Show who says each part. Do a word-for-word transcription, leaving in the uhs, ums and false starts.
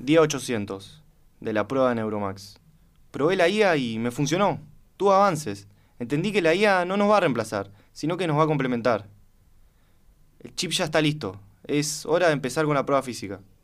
Speaker 1: Día ochocientos de la prueba de Neuromax. Probé la I A y me funcionó. Tuve avances. Entendí que la I A no nos va a reemplazar, sino que nos va a complementar. El chip ya está listo. Es hora de empezar con la prueba física.